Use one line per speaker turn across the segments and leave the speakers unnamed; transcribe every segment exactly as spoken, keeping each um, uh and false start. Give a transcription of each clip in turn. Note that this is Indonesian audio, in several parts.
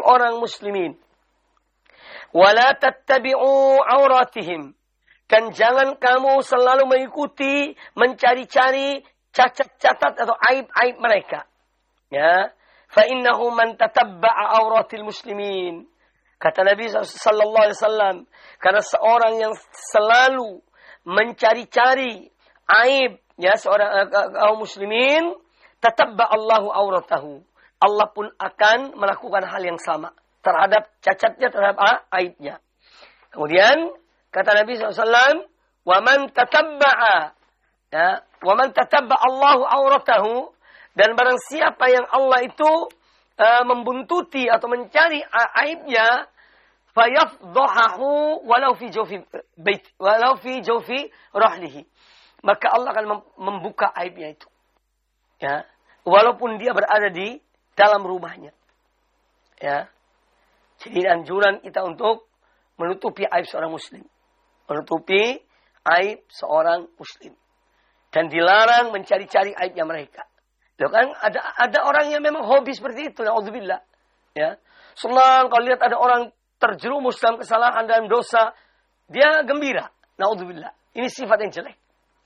orang muslimin. Wala tattabi'u auratihim. Dan jangan kamu selalu mengikuti, mencari-cari cacat-cacat atau aib-aib mereka. Ya, fa innahu man tatabba'a auratil muslimin. Kata Nabi sallallahu alaihi wasallam, karena seorang yang selalu mencari-cari aib ya seorang kaum muslimin, tatabba Allahu auratahu. Allah pun akan melakukan hal yang sama terhadap cacatnya, terhadap aibnya. Kemudian kata Nabi sallallahu alaihi wasallam, wa man tatabba'a ya, wa man tatabba Allahu auratahu, dan barang siapa yang Allah itu uh, membuntuti atau mencari aibnya, fayafdhahu walau fi jawfi bait walau fi jawfi rahlihi, maka Allah akan membuka aibnya itu. Ya, walaupun dia berada di dalam rumahnya. Ya. Jadi anjuran kita untuk menutupi aib seorang muslim. Menutupi aib seorang muslim. Dan dilarang mencari-cari aibnya mereka. Loh kan ada ada orang yang memang hobi seperti itu, naudzubillah. Ya. Senang kalau lihat ada orang terjerumus dalam kesalahan dan dosa, dia gembira. Naudzubillah. Ini sifat yang jelek.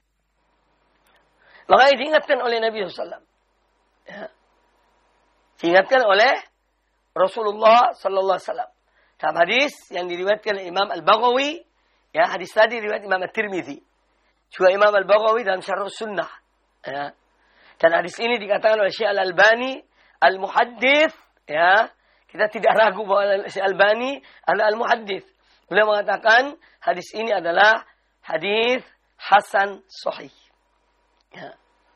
Makanya diingatkan oleh Nabi sallallahu alaihi wasallam. Ya. Diingatkan oleh Rasulullah sallallahu alaihi wasallam. Dalam hadis yang diriwayatkan oleh Imam Al-Baghawi, ya, hadis tadi riwayat Imam At-Tirmidzi. Juga Imam Al-Baghawi dalam Syarh Sunnah. Ya. Dan hadis ini dikatakan oleh Syekh Al-Albani Al-Muhaddits, ya. Kita tidak ragu bahwa Syekh Al-Albani adalah Al-Muhaddits. Beliau mengatakan hadis ini adalah hadis hasan sahih. Ya.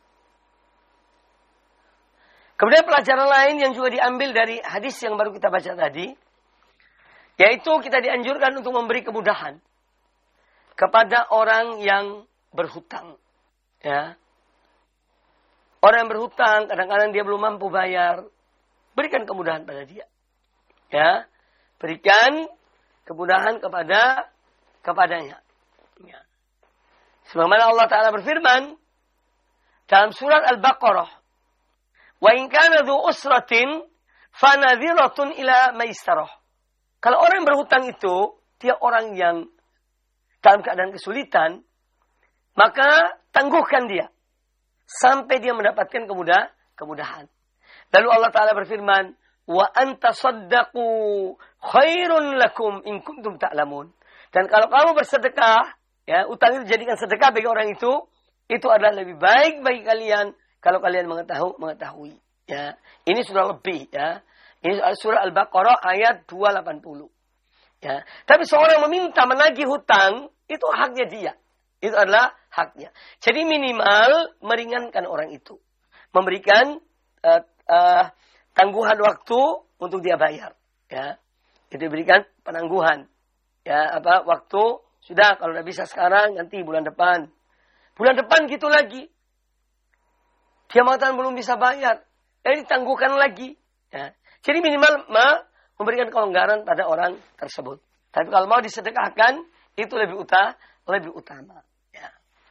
Kemudian pelajaran lain yang juga diambil dari hadis yang baru kita baca tadi, yaitu kita dianjurkan untuk memberi kemudahan kepada orang yang berhutang. Ya. Orang yang berhutang, kadang-kadang dia belum mampu bayar, berikan kemudahan pada dia. Ya. Berikan kemudahan kepada kepadanya. Ya. Sebagaimana Allah Ta'ala berfirman dalam surat Al-Baqarah, wa in kana dzu usratin fanadhiratun ila maisarah. Kalau orang yang berhutang itu dia orang yang dalam keadaan kesulitan, maka tangguhkan dia sampai dia mendapatkan kemudah, kemudahan. Lalu Allah Ta'ala berfirman, wa anta saddaqu khairun lakum in kuntum ta'lamun. Dan kalau kamu bersedekah, ya, utang itu jadikan sedekah bagi orang itu, itu adalah lebih baik bagi kalian kalau kalian mengetahui, mengetahui. Ya, ini sudah lebih, ya. Ini surah Al-Baqarah ayat dua ratus delapan puluh. Ya. Tapi seorang meminta menagih hutang, itu haknya dia. Itu adalah haknya. Jadi minimal meringankan orang itu. Memberikan uh, uh, tangguhan waktu untuk dia bayar. Ya. Jadi berikan penangguhan. Ya, apa waktu, sudah kalau tidak bisa sekarang, nanti bulan depan. Bulan depan gitu lagi. Dia mengatakan belum bisa bayar. Jadi ditangguhkan lagi. Ya. Jadi minimal ma, memberikan kelonggaran pada orang tersebut. Tapi kalau mau disedekahkan, itu lebih utama. Lebih utama. Ya.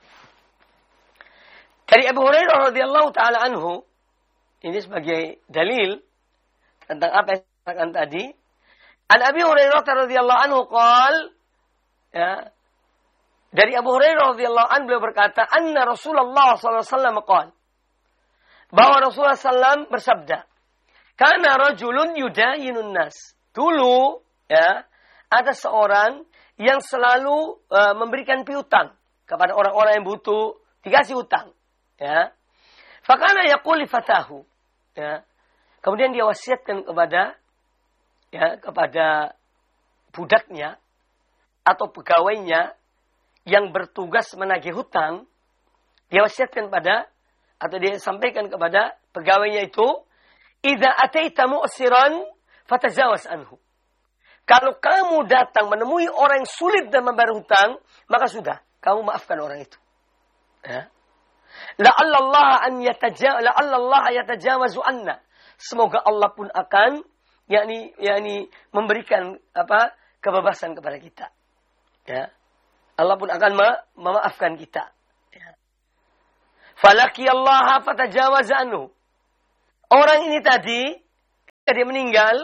Dari Abu Hurairah radhiyallahu taala anhu, ini sebagai dalil tentang apa yang saya katakan tadi. An Abi Hurairah radhiyallahu anhu qol, ya. Dari Abu Hurairah radhiyallahu anhu beliau berkata, anna Rasulullah sallallahu alaihi wasallam qol, bahwa Rasulullah sallallahu alaihi wasallam bersabda, kana rajulun yudayinun nas. Dulu, ya, ada seorang yang selalu uh, memberikan piutang kepada orang-orang yang butuh, dikasih utang, ya. Fakana yaqul li fatahu, ya. Kemudian dia wasiatkan kepada ya, kepada budaknya atau pegawainya yang bertugas menagih hutang, dia wasiatkan pada atau dia sampaikan kepada pegawainya itu, idza ataita mu'siran fatajawaz anhu. Kalau kamu datang menemui orang yang sulit dan membayar hutang, maka sudah, kamu maafkan orang itu. Ya. La'alla Allah an yataja la'alla Allah yatajawazu anna. Semoga Allah pun akan yakni yakni memberikan apa? Kebebasan kepada kita. Ya. Allah pun akan ma- memaafkan kita. Ya. Falaki Allah fatajawaza anhu. Orang ini tadi, ketika dia meninggal,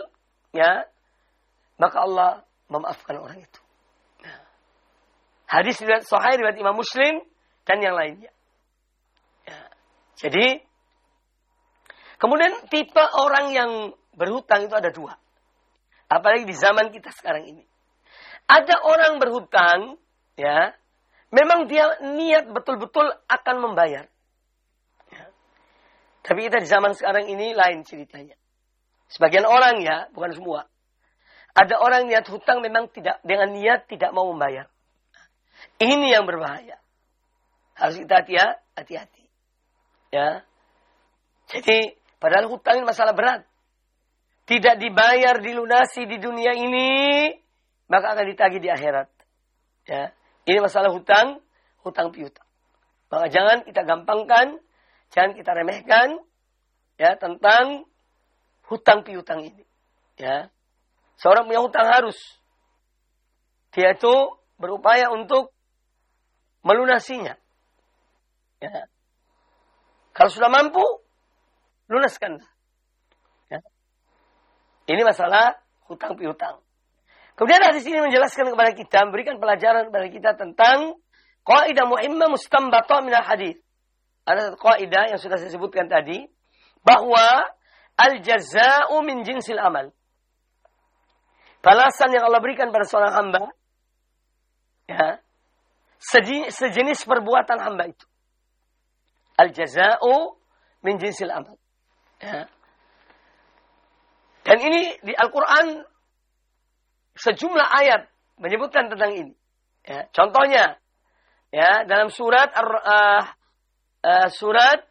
ya, maka Allah memaafkan orang itu. Nah, hadis riwayat Sahih riwayat Imam Muslim dan yang lainnya. Ya, jadi kemudian tipe orang yang berhutang itu ada dua. Apalagi di zaman kita sekarang ini. Ada orang berhutang, ya, memang dia niat betul-betul akan membayar. Ya. Tapi kita di zaman sekarang ini lain ceritanya. Sebagian orang ya, bukan semua. Ada orang niat hutang memang tidak dengan niat tidak mau membayar. Ini yang berbahaya. Harus kita hati ya, hati-hati. Ya. Jadi padahal hutang ini masalah berat. Tidak dibayar, dilunasi di dunia ini, maka akan ditagih di akhirat. Ya. Ini masalah hutang, hutang piutang. Maka jangan kita gampangkan, jangan kita remehkan, ya, tentang hutang piutang ini. Ya. Seorang punya hutang harus dia itu berupaya untuk melunasinya. Ya. Kalau sudah mampu, lunaskanlah. Ya. Ini masalah hutang piutang. Kemudian hadis ini menjelaskan kepada kita, memberikan pelajaran kepada kita tentang qaidah muhimmah mustanbatah minal hadis. Ada satu qaidah yang sudah saya sebutkan tadi, bahwa al-jazaa'u min jinsil amal. Balasan yang Allah berikan pada seorang hamba, ya, sejenis perbuatan hamba itu. Al-jazaa'u min jinsil amal. Ya. Dan ini di Al-Quran sejumlah ayat menyebutkan tentang ini. Ya. Contohnya, ya, dalam surat Ar, uh, uh, surat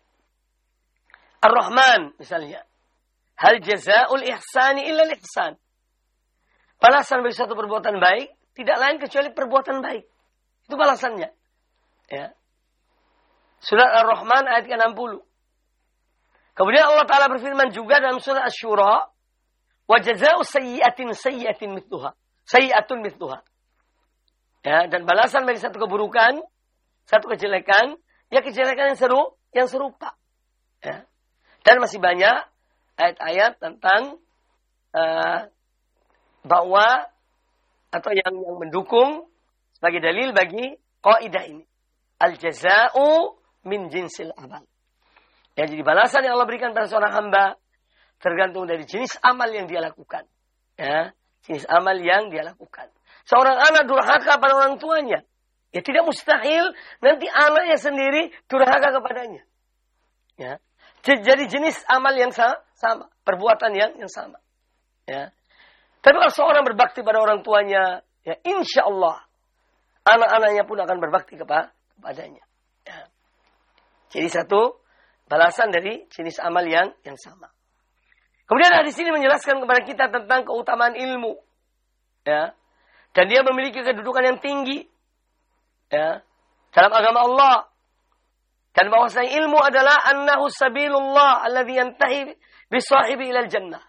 Ar-Rahman misalnya, hal jazaa'ul ihsani illa al-ihsan. Balasan bagi suatu perbuatan baik tidak lain kecuali perbuatan baik. Itu balasannya. Ya. Surat Ar-Rahman ayat ke enam puluh. Kemudian Allah Ta'ala berfirman juga dalam surat Asy-Syura, wa jazaa'u sayyi'atin sayyi'atin mithluha. Sayyi'atun mithluha. Ya, dan balasan bagi satu keburukan, satu kejelekan, ya kejelekan yang seru, yang serupa. Ya. Dan masih banyak ayat-ayat tentang uh, bahwa atau yang yang mendukung sebagai dalil bagi kaidah ini. Al-jazaa'u min jinsil amal. Ya, jadi balasan yang Allah berikan pada seorang hamba tergantung dari jenis amal yang dia lakukan. Ya, jenis amal yang dia lakukan. Seorang anak durhaka pada orang tuanya, ya tidak mustahil nanti anaknya sendiri durhaka kepadanya. Ya. Jadi jenis amal yang sama, perbuatan yang yang sama. Ya. Tapi kalau seorang berbakti pada orang tuanya, ya insya Allah anak-anaknya pun akan berbakti kepa kepadanya. Ya. Jadi satu balasan dari jenis amal yang yang sama. Kemudian hadis ini menjelaskan kepada kita tentang keutamaan ilmu. Ya. Dan dia memiliki kedudukan yang tinggi. Ya. Dalam agama Allah. Dan bahwasanya ilmu adalah annahu sabilullah alladhi yantahi bisahibi ilal jannah.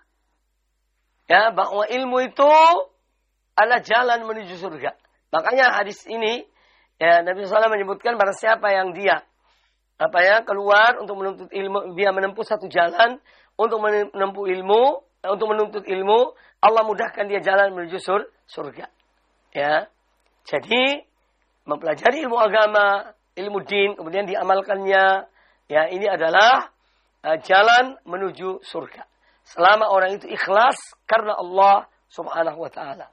Ya, bahwa ilmu itu adalah jalan menuju surga. Makanya hadis ini, ya, Nabi shallallahu alaihi wasallam menyebutkan barang siapa yang dia apa ya keluar untuk menuntut ilmu, dia menempuh satu jalan untuk menempuh ilmu, untuk menuntut ilmu, Allah mudahkan dia jalan menuju sur, surga. Ya, jadi mempelajari ilmu agama, ilmu din, kemudian diamalkannya, ya ini adalah uh, jalan menuju surga. Selama orang itu ikhlas karena Allah Subhanahu wa taala.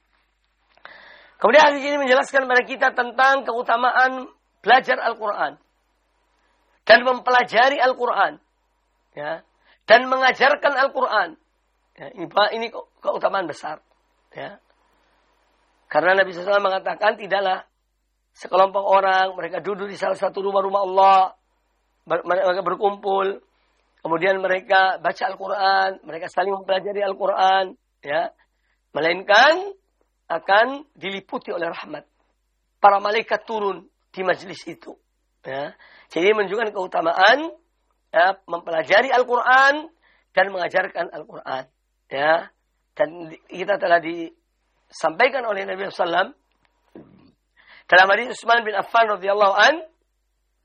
Kemudian hadis ini menjelaskan kepada kita tentang keutamaan belajar Al-Qur'an dan mempelajari Al-Qur'an, ya, dan mengajarkan Al-Qur'an. Ya, ini ini keutamaan besar, ya. Karena Nabi shallallahu alaihi wasallam mengatakan tidaklah sekelompok orang mereka duduk di salah satu rumah-rumah Allah, mereka berkumpul, kemudian mereka baca Al-Quran, mereka saling mempelajari Al-Quran, ya, melainkan akan diliputi oleh rahmat. Para malaikat turun di majlis itu. Ya. Jadi menunjukkan keutamaan, ya, mempelajari Al-Quran dan mengajarkan Al-Quran. Ya. Dan kita telah disampaikan oleh Nabi shallallahu alaihi wasallam dalam hadis Utsman bin Affan radhiyallahu an,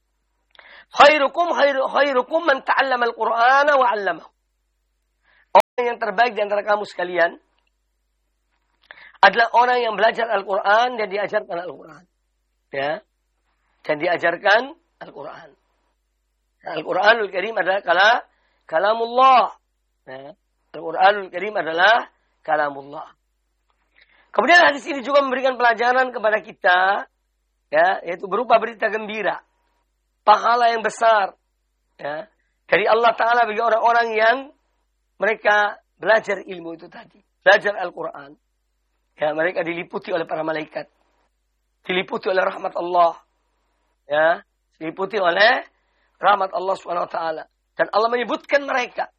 khairukum khairu khairukum man ta'allama al-Qur'ana wa 'allamahu. yang terbaik di antara kamu sekalian adalah orang yang belajar Al-Quran dan diajarkan Al-Quran. Ya. Dan diajarkan Al-Quran. Al-Quranul Karim adalah kala, kalamullah. Ya. Al-Quranul Karim adalah kalamullah. Kemudian hadis ini juga memberikan pelajaran kepada kita, ya, yaitu berupa berita gembira, pahala yang besar, ya, dari Allah Ta'ala bagi orang-orang yang mereka belajar ilmu itu tadi, belajar Al-Quran. Ya, mereka diliputi oleh para malaikat, diliputi oleh rahmat Allah, ya, diliputi oleh rahmat Allah Subhanahu Wa Ta'ala, dan Allah menyebutkan mereka,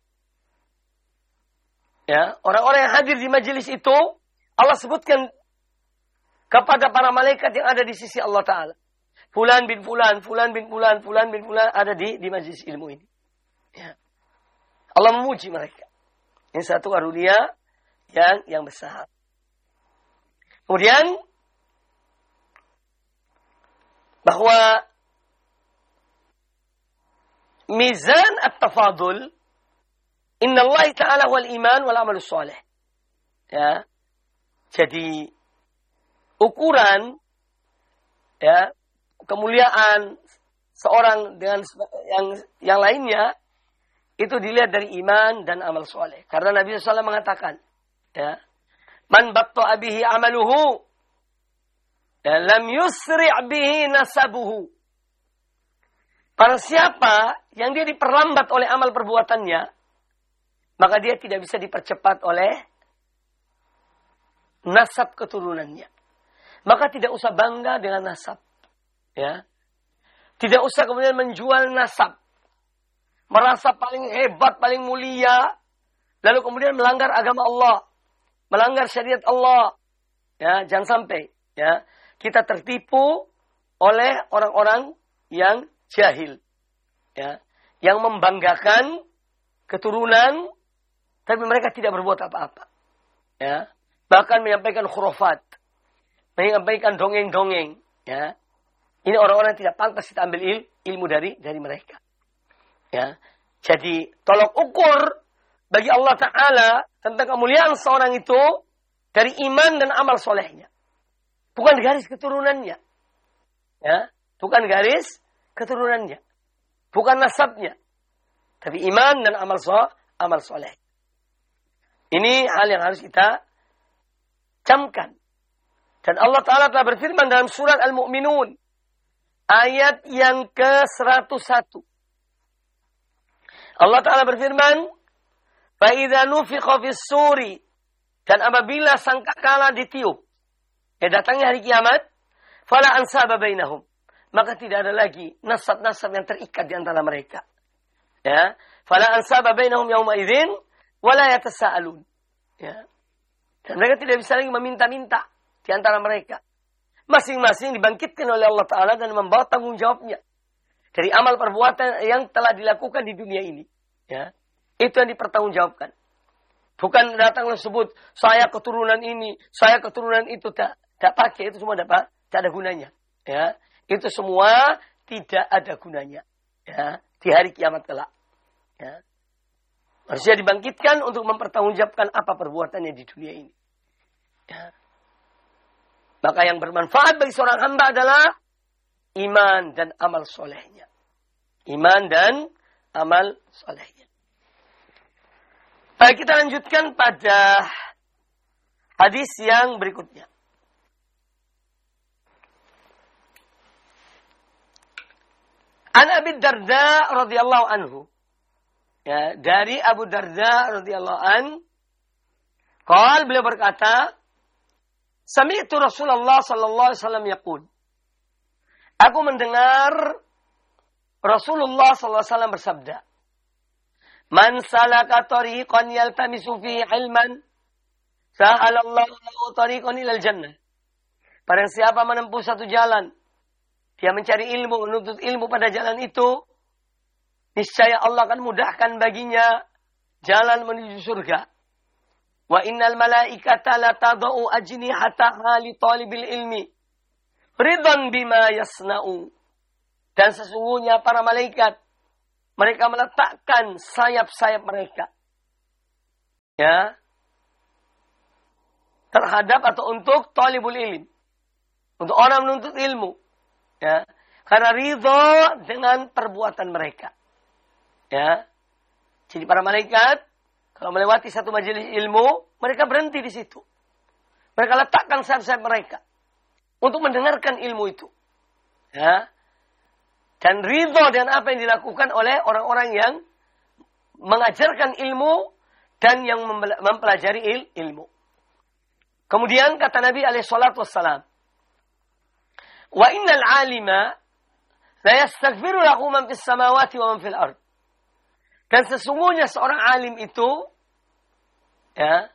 ya, orang-orang yang hadir di majelis itu, Allah sebutkan kepada para malaikat yang ada di sisi Allah Ta'ala. Fulan bin Fulan, Fulan bin Fulan, Fulan bin Fulan ada di di majelis ilmu ini. Ya. Allah memuji mereka. Ini satu karunia yang yang besar. Kemudian bahwa mizan at-tafadul, inna Allah Ta'ala wal iman wal amal salih. Ya. Jadi ukuran, ya, kemuliaan seorang dengan yang yang lainnya itu dilihat dari iman dan amal soleh. Karena Nabi shallallahu alaihi wasallam mengatakan, ya, man batta'a bihi amaluhu, ya, lam yusri' bihi nasabuhu. Para siapa yang dia diperlambat oleh amal perbuatannya, maka dia tidak bisa dipercepat oleh nasab keturunannya. Maka tidak usah bangga dengan nasab. Ya. Tidak usah kemudian menjual nasab. Merasa paling hebat, paling mulia. Lalu kemudian melanggar agama Allah. Melanggar syariat Allah. Ya, jangan sampai, ya, kita tertipu oleh orang-orang yang jahil. Ya, yang membanggakan keturunan, tapi mereka tidak berbuat apa-apa. Ya. Bahkan menyampaikan khurafat, menyampaikan dongeng-dongeng, ya. Ini orang-orang yang tidak pantas kita ambil il, ilmu dari dari mereka. Ya. Jadi tolok ukur bagi Allah Ta'ala tentang kemuliaan seorang itu dari iman dan amal solehnya. Bukan garis keturunannya. Ya. Bukan garis keturunannya. Bukan nasabnya. Tapi iman dan amal soleh, amal soleh. Ini hal yang harus kita camkan. Dan Allah Ta'ala telah berfirman dalam surat Al-Mu'minun. Ayat yang ke seratus satu. Allah Ta'ala berfirman. فَإِذَا نُفِخَ فِي السُّورِ. Dan apabila sangkakala ditiup. Ya, datangnya hari kiamat. فَلَا أَنْسَابَ بَيْنَهُمْ. Maka tidak ada lagi nasab-nasab yang terikat di antara mereka. Ya. فَلَا أَنْسَابَ بَيْنَهُمْ يَوْمَئِذٍ وَلَا يَتَسَاءَلُونَ. Ya. Dan mereka tidak bisa lagi meminta-minta di antara mereka. Masing-masing dibangkitkan oleh Allah Ta'ala dan membawa tanggung jawabnya. Dari amal perbuatan yang telah dilakukan di dunia ini. Ya. Itu yang dipertanggungjawabkan. Bukan datang sebut, saya keturunan ini, saya keturunan itu. Tak, tak pakai, itu semua tak, tak ada gunanya. Ya. Itu semua tidak ada gunanya. Ya. Di hari kiamat kelak. Ya. Manusia dibangkitkan untuk mempertanggungjawabkan apa perbuatannya di dunia ini. Ya. Maka yang bermanfaat bagi seorang hamba adalah iman dan amal solehnya. Iman dan amal solehnya. Baik, kita lanjutkan pada hadis yang berikutnya. An Abi Darda radhiyallahu anhu. Ya, dari Abu Darda radhiyallahu an, qala, beliau berkata, sami'tu Rasulullah sallallahu alaihi wasallam yaqul. Aku mendengar Rasulullah sallallahu alaihi wasallam bersabda, man salaka tariqan yaltamisu fihi ilman, sahalallahu lahu tariqan ilal jannah. Barang siapa menempuh satu jalan, dia mencari ilmu, menuntut ilmu pada jalan itu, niscaya Allah akan mudahkan baginya jalan menuju surga. Wa innal malaikata la tadau ajnihataha li talibil ilmi ridwan bima yasna'u. Dan sesungguhnya para malaikat, mereka meletakkan sayap-sayap mereka ya, terhadap atau untuk talibul ilm, untuk orang menuntut ilmu, ya, karena ridho dengan perbuatan mereka, ya. Jadi para malaikat kalau melewati satu majelis ilmu, mereka berhenti di situ. Mereka letakkan sayap-sayap mereka untuk mendengarkan ilmu itu, ya. Dan ridho dengan apa yang dilakukan oleh orang-orang yang mengajarkan ilmu dan yang mempelajari il, ilmu. Kemudian kata Nabi alaihi salatu wassalam, "Wa innal 'alima la yastaghfiru lahu man fis samawati wa man fil ard." Dan sesungguhnya seorang alim itu, ya,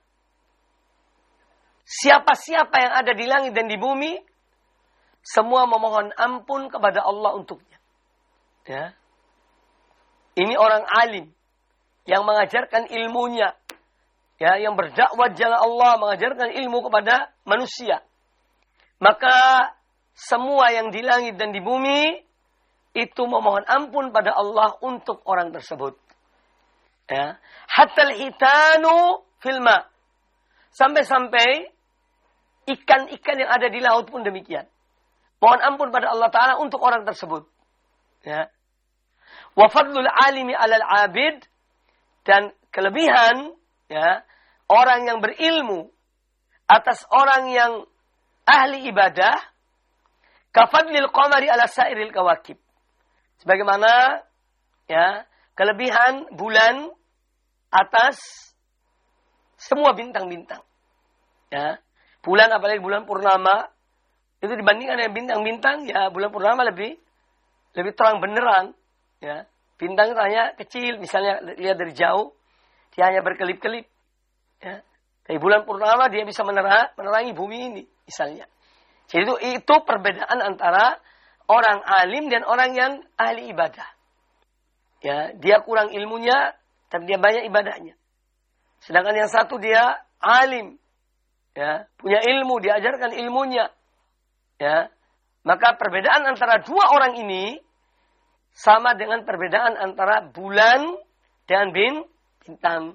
siapa-siapa yang ada di langit dan di bumi, semua memohon ampun kepada Allah untuknya. Ya. Ini orang alim yang mengajarkan ilmunya, ya, yang berdakwah jalan Allah, mengajarkan ilmu kepada manusia. Maka semua yang di langit dan di bumi itu memohon ampun pada Allah untuk orang tersebut. Ya. Hatta al-hitanu fil ma. Sampai-sampai ikan-ikan yang ada di laut pun demikian. Mohon ampun pada Allah Ta'ala untuk orang tersebut. Ya. Wa fadlul alimi 'alal 'abid, dan kelebihan, ya, orang yang berilmu atas orang yang ahli ibadah, kafadlil qamari 'ala sairil kawakib. Sebagaimana, ya, kelebihan bulan atas semua bintang-bintang. Ya. Bulan, apalagi bulan purnama, itu dibandingkan dengan bintang-bintang, ya, bulan purnama lebih lebih terang benderang. Ya, bintang itu hanya kecil, misalnya lihat dari jauh, dia hanya berkelip-kelip. Ya, dari bulan purnama dia bisa menerang, menerangi bumi ini, misalnya. Jadi itu, itu perbedaan antara orang alim dan orang yang ahli ibadah. Ya, dia kurang ilmunya, tapi dia banyak ibadahnya. Sedangkan yang satu dia alim, ya, punya ilmu, diajarkan ilmunya. Ya, maka perbedaan antara dua orang ini sama dengan perbedaan antara bulan dan bin, bintang.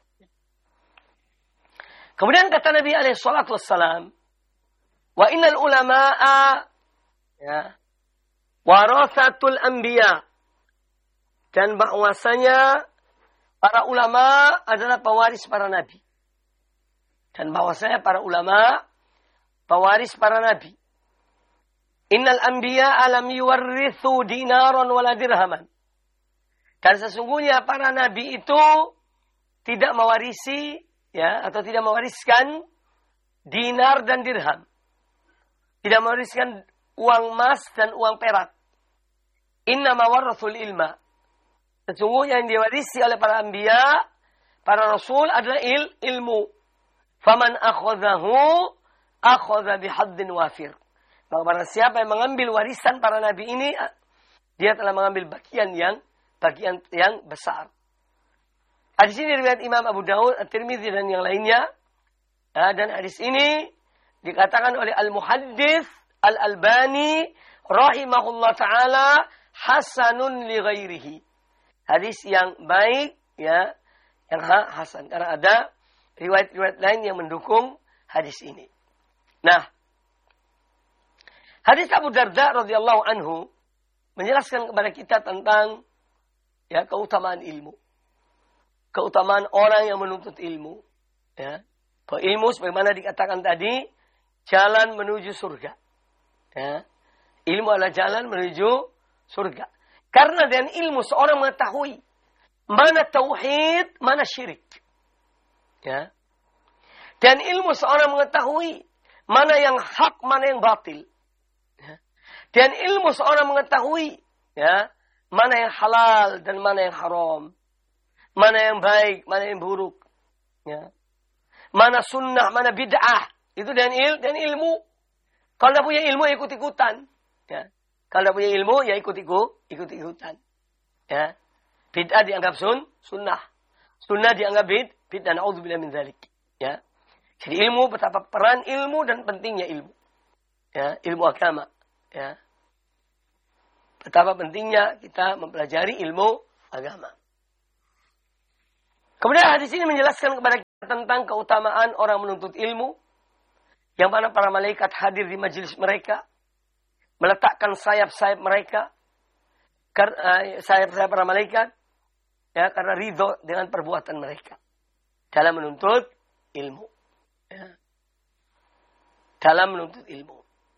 Kemudian kata Nabi alaihi salatu wassalam, wa innal ulama'a, ya, warathatul anbiya, dan bahwasanya para ulama adalah pewaris para nabi. Dan bahwasanya para ulama pewaris para nabi. Innal anbiya alam yuwarrithu dinaron wala dirhaman. Dan sesungguhnya para nabi itu tidak mewarisi, ya, atau tidak mewariskan dinar dan dirham. Tidak mewariskan uang emas dan uang perak. Inna mawarrathul ilma. Sesungguhnya yang diwarisi oleh para anbiya, para rasul adalah il, ilmu. Faman akhadhahu akhadha bihaddin wafir. Maka barang siapa yang mengambil warisan para nabi ini, dia telah mengambil bagian yang bagian yang besar. Hadis ini riwayat Imam Abu Daud, At-Tirmidzi dan yang lainnya. Ya, dan hadis ini dikatakan oleh Al-Muhaddits Al-Albani rahimahullah taala hasanun li ghairihi. Hadis yang baik, ya, yang hasan, karena ada riwayat-riwayat lain yang mendukung hadis ini. Nah, hadis Abu Darda radhiyallahu anhu menjelaskan kepada kita tentang, ya, keutamaan ilmu. Keutamaan orang yang menuntut ilmu. Ya. Bahwa ilmu sebagaimana dikatakan tadi, jalan menuju surga. Ya. Ilmu adalah jalan menuju surga. Karena dengan ilmu seorang mengetahui mana tauhid, mana syirik. Ya. Dan ilmu seorang mengetahui mana yang hak, mana yang batil. Dan ilmu seorang mengetahui, ya, mana yang halal dan mana yang haram. Mana yang baik, mana yang buruk. Ya. Mana sunnah, mana bid'ah. Itu dan, il, dan ilmu. Kalau tidak punya ilmu, ya ikut-ikutan. Ya. Kalau tidak punya ilmu, ya ikut-ikut, ikut-ikutan. Ya. Bid'ah dianggap sun, sunnah. Sunnah dianggap bid, bid'ah. Na'udzubillah min dzalik. Ya. Jadi ilmu, betapa peran ilmu dan pentingnya ilmu. Ya. Ilmu agama. Ya. Betapa pentingnya kita mempelajari ilmu agama. Kemudian hadis ini menjelaskan kepada tentang keutamaan orang menuntut ilmu, yang mana para malaikat hadir di majelis mereka, meletakkan sayap-sayap mereka, sayap-sayap para malaikat, ya, karena ridho dengan perbuatan mereka dalam menuntut ilmu. Ya. Dalam menuntut ilmu.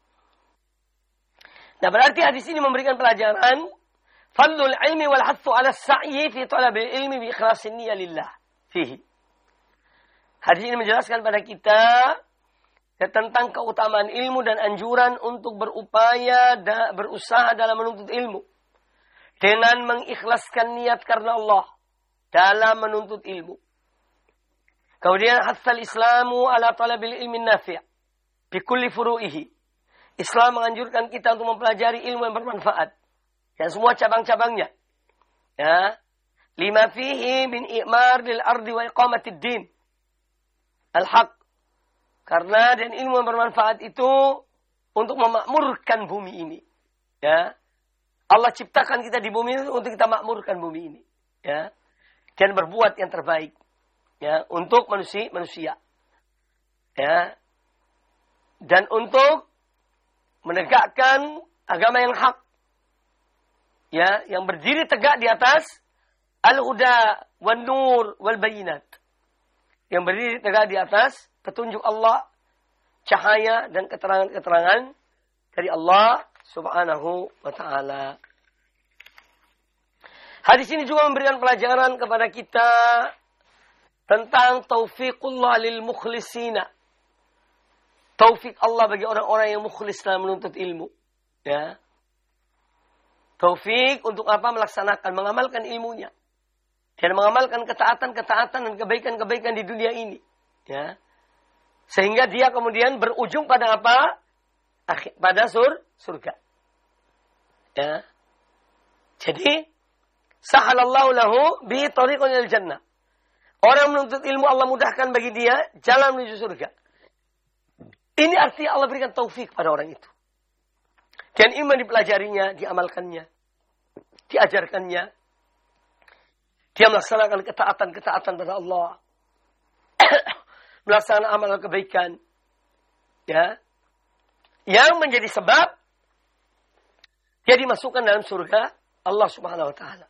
Nah, berarti hadis ini memberikan pelajaran fadlul ilmi wal hathu ala sa'yi fi talabil ilmi bi ikhlasin niyyah lillah fihi. Hadis ini menjelaskan pada kita ya, tentang keutamaan ilmu dan anjuran untuk berupaya dan berusaha dalam menuntut ilmu dengan mengikhlaskan niat karena Allah dalam menuntut ilmu. Kemudian hatsal Islamu ala talabil ilmi nafi' bi kulli furu'ihi. Islam menganjurkan kita untuk mempelajari ilmu yang bermanfaat dan semua cabang-cabangnya. Ya, lima fihi min i'mar lil ardi wa iqamatid din al-haq. Karena dan ilmu yang bermanfaat itu untuk memakmurkan bumi ini. Ya. Allah ciptakan kita di bumi ini untuk kita makmurkan bumi ini. Ya. Dan berbuat yang terbaik. Ya, untuk manusia manusia. Ya. Dan untuk menegakkan agama yang hak. Ya, yang berdiri tegak di atas al-huda wan nur wal bayinat. Yang berdiri tegak di atas petunjuk Allah, cahaya dan keterangan-keterangan dari Allah Subhanahu wa taala. Hadis ini juga memberikan pelajaran kepada kita tentang taufiqullah lil mukhlisina. Taufik Allah bagi orang-orang yang mukhlis dalam menuntut ilmu. Ya. Taufik untuk apa? Melaksanakan, mengamalkan ilmunya. Dan mengamalkan ketaatan-ketaatan dan kebaikan-kebaikan di dunia ini. Ya. Sehingga dia kemudian berujung pada apa? Pada sur, surga. Ya. Jadi, sahalallahu lahu bihi tariqun ilal jannah. Orang menuntut ilmu Allah mudahkan bagi dia jalan menuju surga. Ini artinya Allah berikan taufik pada orang itu. Dan iman dipelajarinya, diamalkannya, diajarkannya. Dia melaksanakan ketaatan-ketaatan pada Allah. Melaksanakan amal kebaikan. Ya. Yang menjadi sebab dia dimasukkan dalam surga Allah Subhanahu wa taala.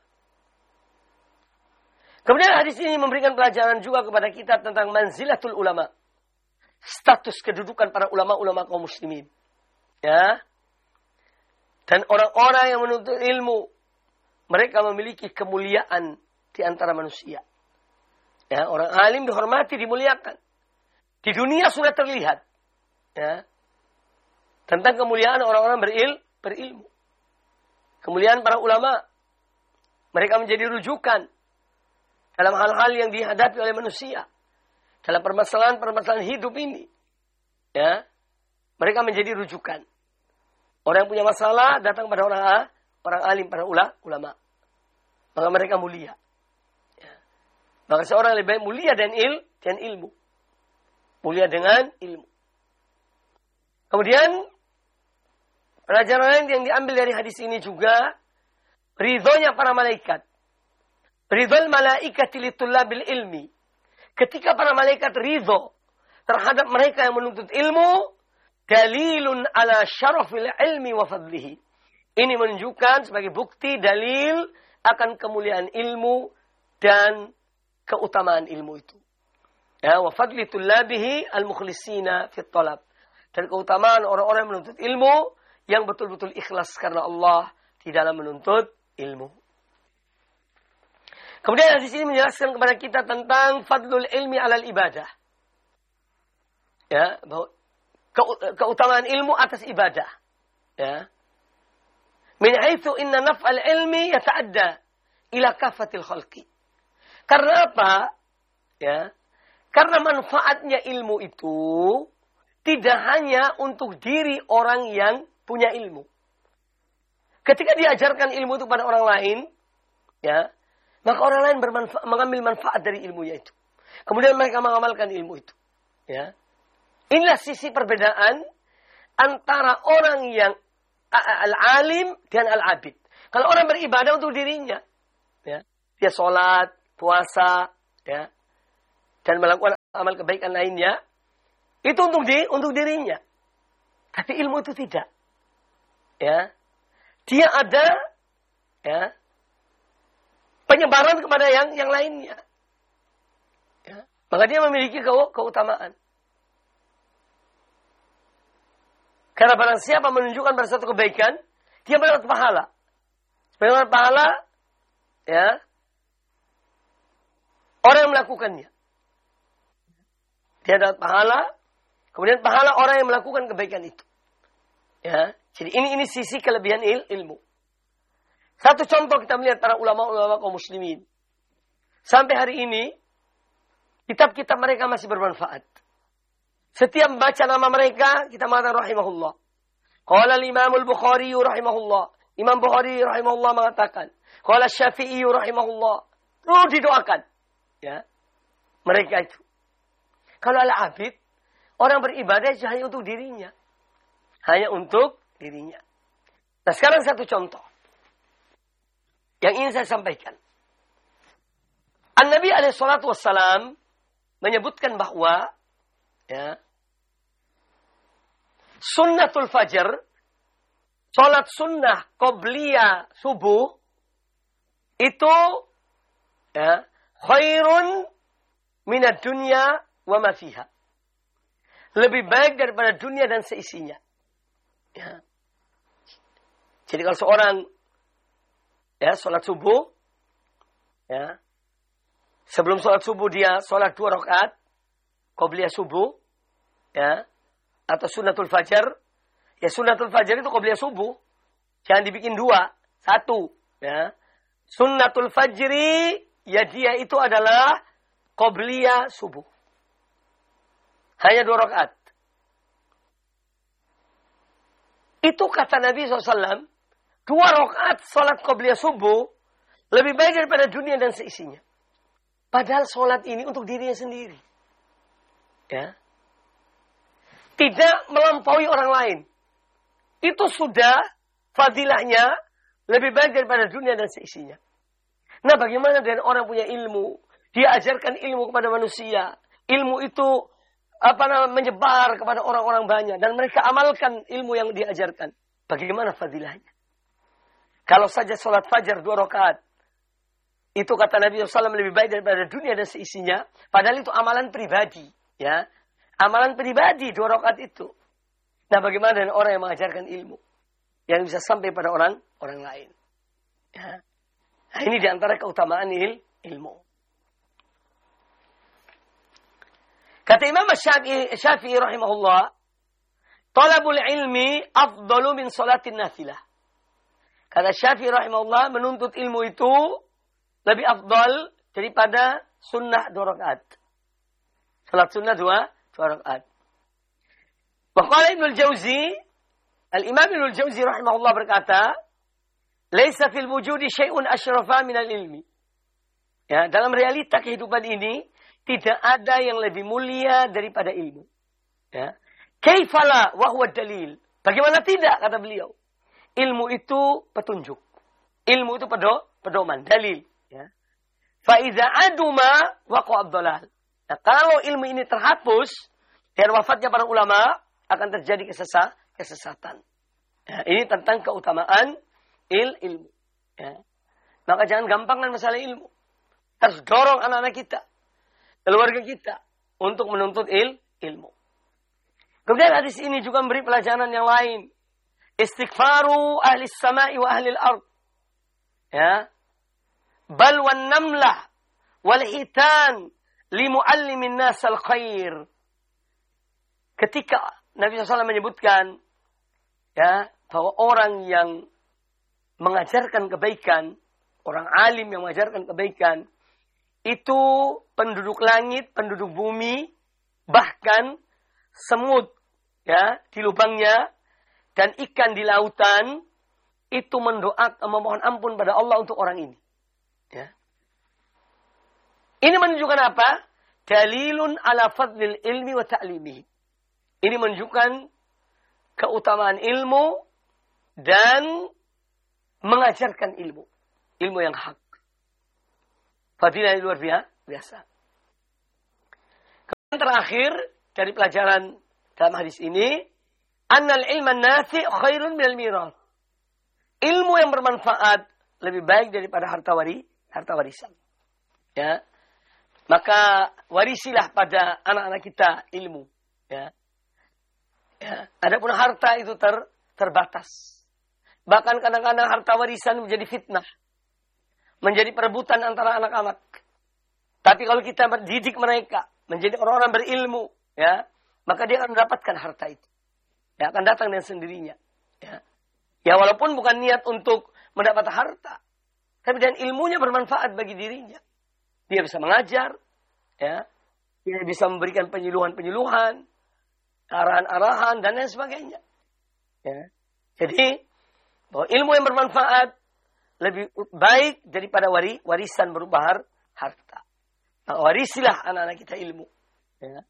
Kemudian hadis ini memberikan pelajaran juga kepada kita tentang manzilatul ulama. Status kedudukan para ulama-ulama kaum muslimin. Ya. Dan orang-orang yang menuntut ilmu, mereka memiliki kemuliaan di antara manusia. Ya, orang alim dihormati, dimuliakan. Di dunia sudah terlihat. Ya. Tentang kemuliaan orang-orang beril, berilmu. Kemuliaan para ulama. Mereka menjadi rujukan dalam hal-hal yang dihadapi oleh manusia. Dalam permasalahan-permasalahan hidup ini. Ya. Mereka menjadi rujukan. Orang yang punya masalah datang pada orang orang alim, para ulama. Maka mereka mulia. Ya. Maka seorang lebih baik mulia dan il dan ilmu. Mulia dengan ilmu. Kemudian pelajaran yang diambil dari hadis ini juga ridhonya para malaikat. Ridhol malaikati litullabil ilmi. Ketika para malaikat ridho terhadap mereka yang menuntut ilmu, dalilun ala syarafil ilmi wa fadlihi. Ini menunjukkan sebagai bukti dalil akan kemuliaan ilmu dan keutamaan ilmu itu. Ya, wa fadli tullabihi al-mukhlisina fit talab. Dan keutamaan orang-orang yang menuntut ilmu yang betul-betul ikhlas karena Allah di dalam menuntut ilmu. Kemudian hadis ini menjelaskan kepada kita tentang fadlul ilmi alal ibadah. Ya, bahwa keutamaan ilmu atas ibadah. Ya. Min haitsu inna naf'al ilmi yata'adda ila kafatil khalqi. Karena apa? Ya. Karena manfaatnya ilmu itu tidak hanya untuk diri orang yang punya ilmu. Ketika diajarkan ilmu itu pada orang lain, ya, maka orang lain bermanfa- mengambil manfaat dari ilmunya itu. Kemudian mereka mengamalkan ilmu itu. Ya. Inilah sisi perbedaan antara orang yang al-alim dan al-abid. Kalau orang beribadah untuk dirinya, ya, dia sholat, puasa, ya, dan melakukan amal kebaikan lainnya, itu untuk di, untuk dirinya. Tapi ilmu itu tidak. Ya. Dia ada ya, penyebaran kepada yang yang lainnya. Ya. Maka dia memiliki keutamaan. Karena barang siapa menunjukkan pada satu kebaikan, dia mendapat pahala. Mendapat pahala, ya, orang yang melakukannya. Dia dapat pahala, kemudian pahala orang yang melakukan kebaikan itu. Ya, jadi ini ini sisi kelebihan il, ilmu. Satu contoh kita melihat para ulama-ulama kaum muslimin. Sampai hari ini, kitab-kitab mereka masih bermanfaat. Setiap membaca nama mereka, kita mengatakan rahimahullah. Qala al-Imam al-Bukhari rahimahullah. Imam Bukhari rahimahullah mengatakan. Qala Syafi'i rahimahullah. Terus didoakan. Ya. Mereka itu. Kalau al-abid, orang beribadah hanya untuk dirinya. Hanya untuk dirinya. Nah sekarang satu contoh. Yang ingin saya sampaikan. An-Nabi alaihi salatu wassalam menyebutkan bahwa ya, sunnatul fajr, sholat sunnah qobliyah subuh, itu ya, khairun minad dunya wa ma fiha. Lebih baik daripada dunia dan seisinya. Ya. Jadi kalau seorang ya sholat subuh, ya, sebelum sholat subuh dia sholat dua rakaat qobliyah subuh, ya, atau sunnatul fajar. Ya sunnatul fajar itu qobliyah subuh. Jangan dibikin dua, satu. Ya. Sunnatul fajri, ya dia itu adalah qobliyah subuh. Hanya dua rakaat. Itu kata Nabi shallallahu alaihi wasallam, dua rakaat sholat qobliyah subuh lebih baik daripada dunia dan seisinya. Padahal sholat ini untuk dirinya sendiri. Ya. Tidak melampaui orang lain. Itu sudah fadilahnya lebih baik daripada dunia dan seisinya. Nah bagaimana dengan orang punya ilmu? Dia ajarkan ilmu kepada manusia. Ilmu itu apa namanya menyebar kepada orang-orang banyak. Dan mereka amalkan ilmu yang diajarkan. Bagaimana fadilahnya? Kalau saja sholat fajar dua rakaat. Itu kata Nabi shallallahu alaihi wasallam lebih baik daripada dunia dan seisinya. Padahal itu amalan pribadi. Ya, amalan pribadi dua rakaat itu. Nah, bagaimana dengan orang yang mengajarkan ilmu yang bisa sampai pada orang orang lain? Ya. Nah, ini diantara keutamaan il, ilmu. Kata Imam Syafi'i, Syafi'i rahimahullah, talabul ilmi afdalu min salatin nafilah. Kata Syafi'i rahimahullah, menuntut ilmu itu lebih afdal daripada sunnah dua rakaat. Salat sunnah dua, dua rakaat. Waqala Ibnul Jauzi, Al-Imam Ibnul Jauzi rahimahullah berkata, "Laisa fil wujudi syai'un asyrafa minal ilmi." Ya, dalam realita kehidupan ini tidak ada yang lebih mulia daripada ilmu. Ya. Kaifala wa huwa dalil. Bagaimana tidak kata beliau? Ilmu itu petunjuk. Ilmu itu pedo, pedoman, dalil, ya. Fa iza aduma waqa'a ad-dhalal. Nah, kalau ilmu ini terhapus dan wafatnya para ulama, akan terjadi kesesat, kesesatan. Ya, ini tentang keutamaan il ilmu. Ya. Maka jangan gampangkan masalah ilmu. Harus dorong anak-anak kita, keluarga kita, untuk menuntut il ilmu. Kemudian hadis ini juga memberi pelajaran yang lain. Istighfaru ahli samai wa ahli al-ard. Ya. Bal wan namlah wal hitan limuallimin nasal khair. Ketika Nabi shallallahu alaihi wasallam menyebutkan ya, bahwa orang yang mengajarkan kebaikan, orang alim yang mengajarkan kebaikan, itu penduduk langit, penduduk bumi, bahkan semut ya di lubangnya dan ikan di lautan itu mendoakan, memohon ampun pada Allah untuk orang ini. Ya. Ini menunjukkan apa? Dalilun ala fadlil ilmi wa ta'limihi. Ini menunjukkan keutamaan ilmu dan mengajarkan ilmu. Ilmu yang hak. Fadilah luar biasa. terakhir dari pelajaran dalam hadis ini, annal ilman nafi' khairun minal mirath. Ilmu yang bermanfaat lebih baik daripada harta wari, harta warisan. Ya. Maka warisilah pada anak-anak kita ilmu, ya. Ya. Adapun harta itu ter, terbatas. Bahkan kadang-kadang harta warisan menjadi fitnah. Menjadi perebutan antara anak-anak. Tapi kalau kita mendidik mereka menjadi orang-orang berilmu, ya, maka dia akan mendapatkan harta itu. Ya, akan datang dengan sendirinya. Ya. Ya walaupun bukan niat untuk mendapat harta, tapi dan ilmunya bermanfaat bagi dirinya. Dia bisa mengajar, ya, dia bisa memberikan penyuluhan-penyuluhan, arahan-arahan dan lain sebagainya. Ya. Jadi bahwa ilmu yang bermanfaat lebih baik daripada wari, warisan berupa harta. Nah, warisilah anak-anak kita ilmu. Ya.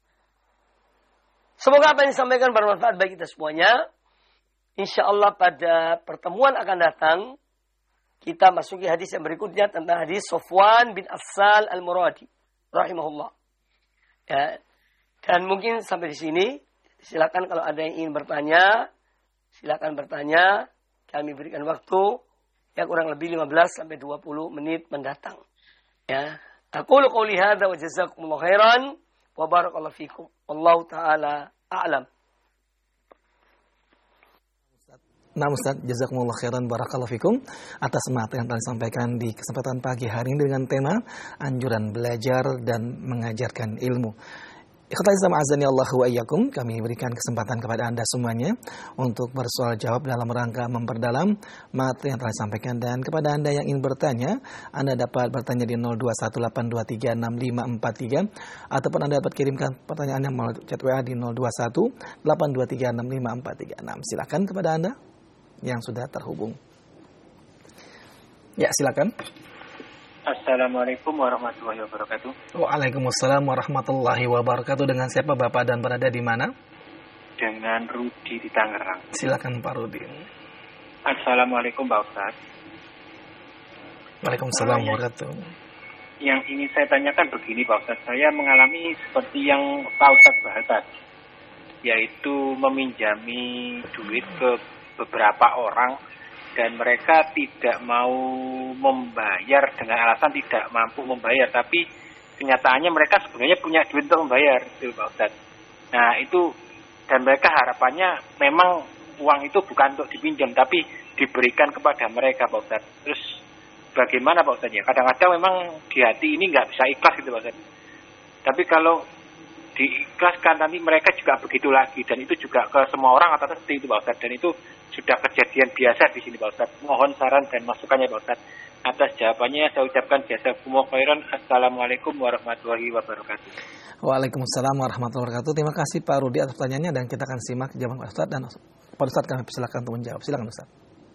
Semoga apa yang disampaikan bermanfaat bagi kita semuanya. Insya Allah pada pertemuan akan datang, kita masuki hadis yang berikutnya tentang hadis Sofwan bin Assal al-Muradi. Rahimahullah. Ya. Dan mungkin sampai di sini. Silakan kalau ada yang ingin bertanya. Silakan bertanya. Kami berikan waktu. Ya kurang lebih lima belas sampai dua puluh menit mendatang. Ya. Aqulu qawli hadza wa jazakumullahu khairan. Wa barakallahu fikum. Wallahu ta'ala a'lam.
Nah Ustaz, jazakumullah khairan barakallahu fikum atas materi yang telah disampaikan di kesempatan pagi hari ini dengan tema anjuran belajar dan mengajarkan ilmu. Ikhwati sama azani Allah wa iyyakum, kami berikan kesempatan kepada Anda semuanya untuk bersoal jawab dalam rangka memperdalam materi yang telah disampaikan, dan kepada Anda yang ingin bertanya, Anda dapat bertanya di nol dua satu delapan dua tiga enam lima empat tiga ataupun Anda dapat kirimkan pertanyaannya melalui chat W A di nol dua satu delapan dua tiga enam lima empat tiga enam. Silakan kepada Anda yang sudah terhubung. Ya, silakan.
Assalamualaikum warahmatullahi wabarakatuh.
Waalaikumsalam warahmatullahi wabarakatuh. Dengan siapa Bapak dan berada di mana?
Dengan Rudi di Tangerang.
Silakan Pak Rudi.
Assalamualaikum Pak Ustaz.
Waalaikumsalam warahmatullahi wabarakatuh.
Yang ingin saya tanyakan begini Pak Ustaz. Saya mengalami seperti yang Pak Ustaz bahas tadi, yaitu meminjami duit ke beberapa orang dan mereka tidak mau membayar dengan alasan tidak mampu membayar, tapi kenyataannya mereka sebenarnya punya duit untuk membayar, itu Pak Ustaz. Nah itu, dan mereka harapannya memang uang itu bukan untuk dipinjam, tapi diberikan kepada mereka Pak Ustaz. Terus bagaimana Pak Ustaz ya? Kadang-kadang memang di hati ini nggak bisa ikhlas gitu Pak Ustaz. Tapi kalau diikhlaskan nanti mereka juga begitu lagi, dan itu juga ke semua orang atau seperti itu Pak Ustaz, dan itu sudah kejadian biasa di sini Pak Ustaz. Mohon saran dan masukannya Pak Ustaz. Atas jawabannya saya ucapkan jazakumullahu khairan. Assalamualaikum warahmatullahi wabarakatuh.
Waalaikumsalam warahmatullahi wabarakatuh. Terima kasih Pak Rudi atas pertanyaannya, dan kita akan simak jawaban Pak Ustaz, dan Pak Ustaz kami silakan untuk menjawab. Silakan Ustaz.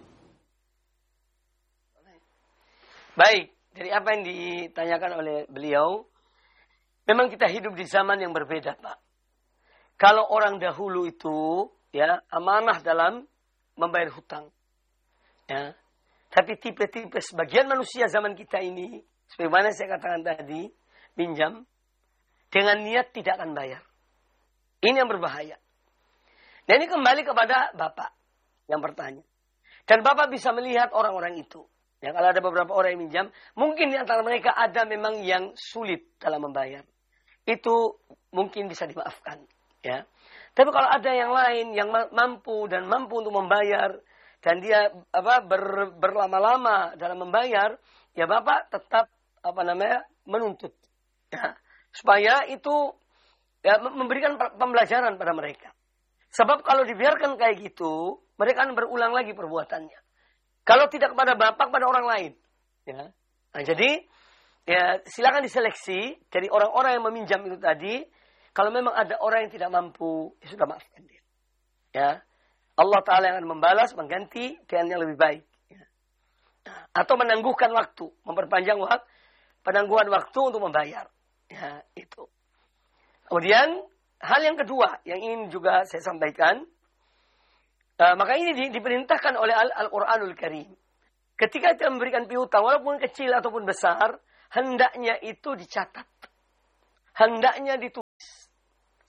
Baik, dari apa yang ditanyakan oleh beliau, memang kita hidup di zaman yang berbeda, Pak. Kalau orang dahulu itu ya amanah dalam membayar hutang. Ya. Tapi tipe-tipe sebagian manusia zaman kita ini, sebagaimana saya katakan tadi, pinjam dengan niat tidak akan bayar. Ini yang berbahaya. Dan ini kembali kepada Bapak yang bertanya. Dan Bapak bisa melihat orang-orang itu. Ya, kalau ada beberapa orang yang minjam, mungkin di antara mereka ada memang yang sulit dalam membayar. Itu mungkin bisa dimaafkan. Ya. Tapi kalau ada yang lain yang mampu dan mampu untuk membayar, dan dia apa ber, berlama-lama dalam membayar, ya Bapak tetap apa namanya menuntut, ya, supaya itu ya, memberikan pembelajaran pada mereka. Sebab kalau dibiarkan kayak gitu, mereka akan berulang lagi perbuatannya. Kalau tidak kepada Bapak, pada orang lain. Ya. Nah, jadi ya silakan diseleksi dari orang-orang yang meminjam itu tadi. Kalau memang ada orang yang tidak mampu, ya sudah maafkan dia. Ya, Allah Ta'ala yang akan membalas, mengganti dengan yang lebih baik. Ya. Atau menangguhkan waktu, memperpanjang waktu, penangguhan waktu untuk membayar. Ya, itu. Kemudian, hal yang kedua yang ingin juga saya sampaikan, uh, maka ini di, diperintahkan oleh Al- Al-Quranul Karim. Ketika kita memberikan piutang, walaupun kecil ataupun besar, hendaknya itu dicatat. Hendaknya ditulis.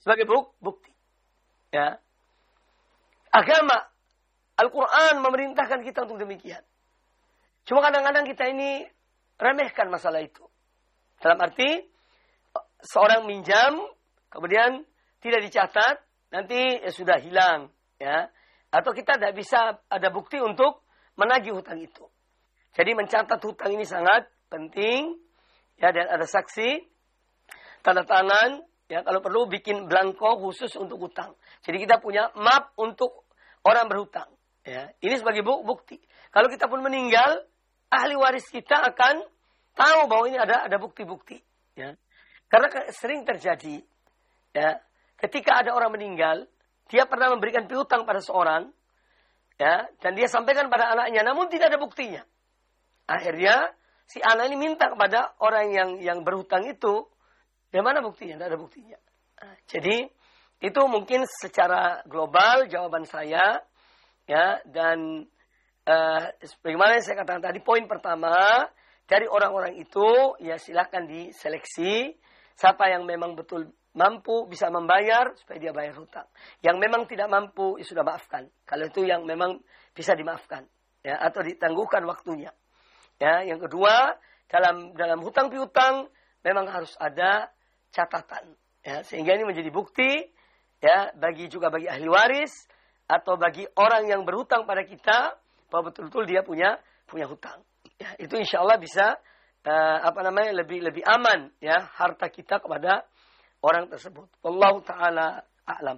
sebagai bukti. Ya. Agama Al-Quran memerintahkan kita untuk demikian. Cuma kadang-kadang kita ini remehkan masalah itu. Dalam arti seorang minjam kemudian tidak dicatat, nanti ya sudah hilang, ya. Atau kita tidak bisa ada bukti untuk menagih hutang itu. Jadi mencatat hutang ini sangat penting, ya, dan ada saksi, tanda tangan, ya, kalau perlu bikin blanko khusus untuk hutang. Jadi kita punya map untuk orang berhutang, ya. Ini sebagai bukti. Kalau kita pun meninggal, ahli waris kita akan tahu bahwa ini ada ada bukti-bukti, ya. Karena sering terjadi, ya, ketika ada orang meninggal, dia pernah memberikan piutang pada seorang, ya, dan dia sampaikan pada anaknya, namun tidak ada buktinya. Akhirnya si anak ini minta kepada orang yang yang berhutang itu, ya, mana buktinya? Tidak ada buktinya. Nah, jadi itu mungkin secara global jawaban saya, ya, dan uh, bagaimana yang saya katakan tadi, poin pertama dari orang-orang itu, ya, silakan diseleksi siapa yang memang betul mampu bisa membayar supaya dia bayar hutang. Yang memang tidak mampu, ya sudah maafkan. Kalau itu yang memang bisa dimaafkan, ya, atau ditangguhkan waktunya. Ya, yang kedua, dalam dalam hutang piutang memang harus ada catatan, ya, sehingga ini menjadi bukti, ya, bagi juga bagi ahli waris atau bagi orang yang berhutang pada kita bahwa betul-betul dia punya punya hutang. Ya, itu insya Allah bisa uh, apa namanya lebih lebih aman, ya, harta kita kepada orang tersebut. Wallahu taala a'lam.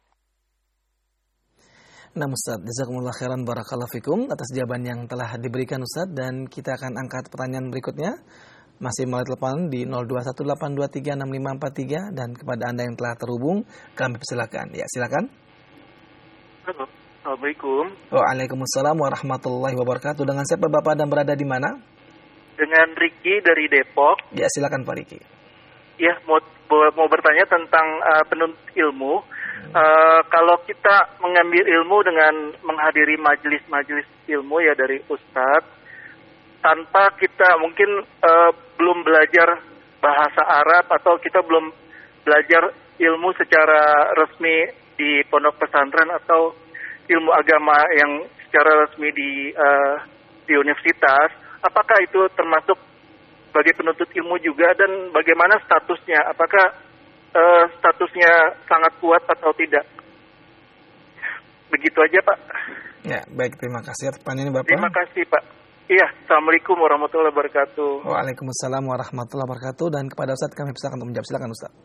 Nah Ustaz, jazakumullah khairan barakallahu fikum atas jawaban yang telah diberikan Ustaz, dan kita akan angkat pertanyaan berikutnya. Masih melalui telepon di nol dua satu delapan dua tiga enam lima empat tiga, dan kepada Anda yang telah terhubung kami persilakan. Ya, silakan.
Halo. Assalamualaikum.
Waalaikumsalam warahmatullahi wabarakatuh. Dengan siapa Bapak dan berada di mana?
Dengan Ricky dari Depok.
Ya, silakan Pak Ricky.
Ya, mau mau bertanya tentang uh, penuntut ilmu. Uh, kalau kita mengambil ilmu dengan menghadiri majelis-majelis ilmu, ya, dari ustadz, tanpa kita mungkin uh, belum belajar bahasa Arab atau kita belum belajar ilmu secara resmi di pondok pesantren atau ilmu agama yang secara resmi di uh, di universitas, apakah itu termasuk sebagai penuntut ilmu juga, dan bagaimana statusnya? Apakah uh, statusnya sangat kuat atau tidak? Begitu aja, Pak.
Ya, baik, terima kasih atas pertanyaan Bapak.
Terima kasih, Pak. Iya, Assalamualaikum warahmatullahi wabarakatuh.
Waalaikumsalam warahmatullahi wabarakatuh. Dan kepada Ustaz kami persilakan untuk menjawab. Silakan Ustaz.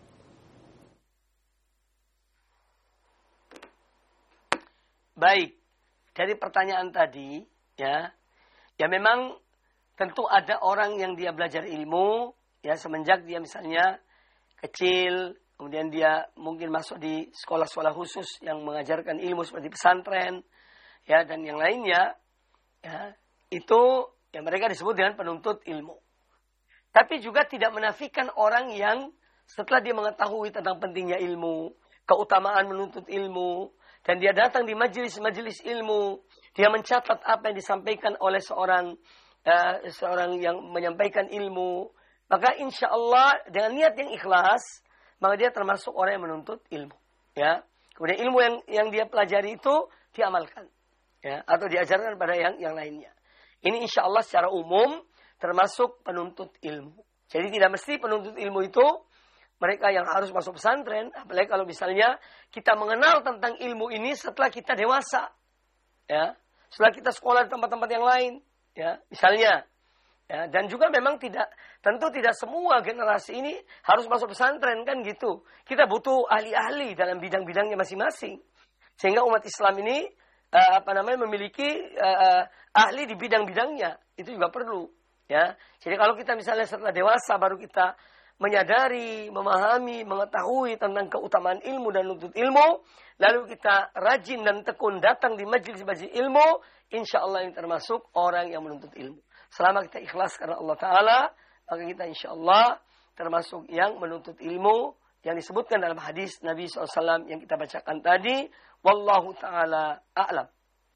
Baik, dari pertanyaan tadi, ya, ya memang tentu ada orang yang dia belajar ilmu, ya, semenjak dia misalnya kecil, kemudian dia mungkin masuk di sekolah-sekolah khusus yang mengajarkan ilmu seperti pesantren, ya, dan yang lainnya, ya, itu ya mereka disebut dengan penuntut ilmu. Tapi juga tidak menafikan orang yang setelah dia mengetahui tentang pentingnya ilmu, keutamaan menuntut ilmu, dan dia datang di majelis-majelis ilmu, dia mencatat apa yang disampaikan oleh seorang uh, seorang yang menyampaikan ilmu, maka insya Allah dengan niat yang ikhlas, maka dia termasuk orang yang menuntut ilmu. Ya, kemudian ilmu yang yang dia pelajari itu diamalkan, ya, atau diajarkan pada yang yang lainnya. Ini insya Allah secara umum termasuk penuntut ilmu. Jadi tidak mesti penuntut ilmu itu mereka yang harus masuk pesantren, apalagi kalau misalnya kita mengenal tentang ilmu ini setelah kita dewasa, ya, setelah kita sekolah di tempat-tempat yang lain, ya, misalnya, ya, dan juga memang tidak, tentu tidak semua generasi ini harus masuk pesantren, kan gitu. Kita butuh ahli-ahli dalam bidang-bidangnya masing-masing, sehingga umat Islam ini uh, apa namanya memiliki uh, ahli di bidang-bidangnya, itu juga perlu, ya. Jadi kalau kita misalnya setelah dewasa baru kita menyadari, memahami, mengetahui tentang keutamaan ilmu dan nuntut ilmu, lalu kita rajin dan tekun datang di majelis-majelis ilmu, insya Allah ini termasuk orang yang menuntut ilmu. Selama kita ikhlas karena Allah Ta'ala, maka kita insya Allah termasuk yang menuntut ilmu yang disebutkan dalam hadis Nabi shallallahu alaihi wasallam yang kita bacakan tadi. Wallahu Ta'ala a'lam.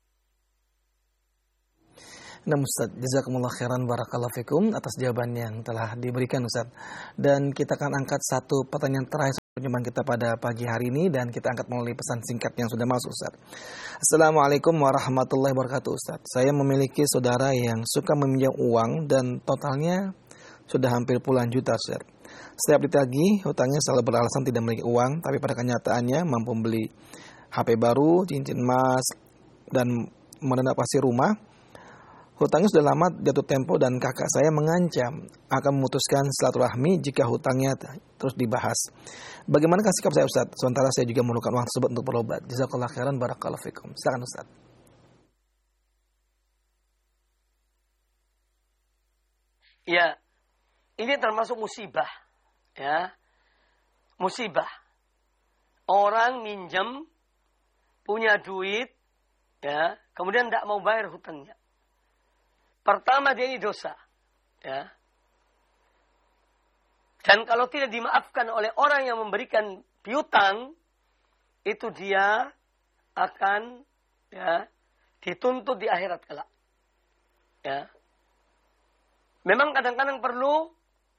Nah Ustaz, jazakumullah khairan barakallahu fikum atas jawaban yang telah diberikan Ustaz. Dan kita akan angkat satu pertanyaan terakhir perjumpaan kita pada pagi hari ini dan kita angkat melalui pesan singkat yang sudah masuk, Ustaz. Assalamualaikum warahmatullahi wabarakatuh, Ustaz. Saya memiliki saudara yang suka meminjam uang dan totalnya sudah hampir puluhan juta, Ustaz. Setiap ditagih, hutangnya selalu beralasan tidak memiliki uang, tapi pada kenyataannya mampu beli H P baru, cincin emas, dan merenovasi rumah. Hutangnya sudah lama jatuh tempo dan kakak saya mengancam akan memutuskan silaturahmi jika hutangnya terus dibahas. Bagaimana sikap saya, Ustaz? Sementara saya juga memerlukan uang tersebut untuk berobat. Jazakallah khairan, barakallahu fikum. Silakan, Ustaz.
Ya, ini termasuk musibah. Ya, musibah. Orang minjem, punya duit, ya, kemudian tidak mau bayar hutangnya. Pertama dia ini dosa, ya. Dan kalau tidak dimaafkan oleh orang yang memberikan piutang, itu dia akan, ya, dituntut di akhirat kelak. Ya. Memang kadang-kadang perlu